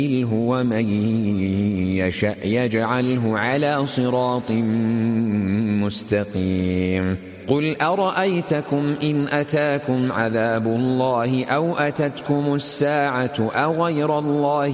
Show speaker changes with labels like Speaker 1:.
Speaker 1: ومن يشأ يجعله على صراط مستقيم. قل أرأيتكم إن أتاكم عذاب الله أو أتتكم الساعة أغير الله